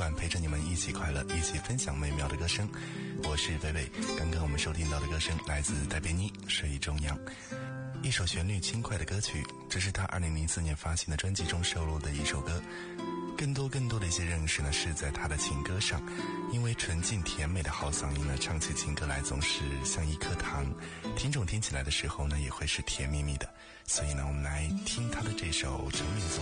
伴，陪着你们一起快乐，一起分享美妙的歌声。我是北北，刚刚我们收听到的歌声来自戴贝妮《水中央》，一首旋律轻快的歌曲，这是他2004年发行的专辑中收录的一首歌。更多的一些认识呢，是在他的情歌上，因为纯净甜美的好嗓音呢，唱起情歌来总是像一颗糖，听众听起来的时候呢，也会是甜蜜蜜的。所以呢，我们来听他的这首成名作。